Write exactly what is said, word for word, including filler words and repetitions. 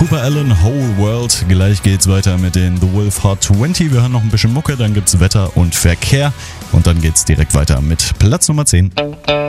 Cooper Allen, Whole World. Gleich geht's weiter mit den The Wolf Hot zwanzig. Wir hören noch ein bisschen Mucke, dann gibt's Wetter und Verkehr und dann geht's direkt weiter mit Platz Nummer zehn.